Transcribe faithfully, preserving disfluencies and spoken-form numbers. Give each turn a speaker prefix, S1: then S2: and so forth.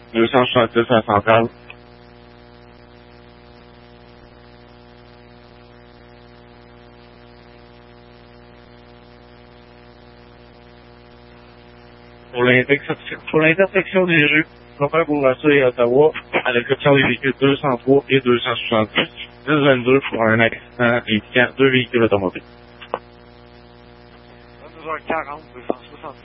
S1: deux cent soixante-dix à Centrale. Pour l'intersection, pour l'intersection des rues, Robert Bourassa et Ottawa, à l'exception des véhicules deux cent trois et deux cent soixante-dix, dix vingt-deux pour un accident impliquant deux véhicules automobiles.
S2: vingt-deux heures quarante, deux cent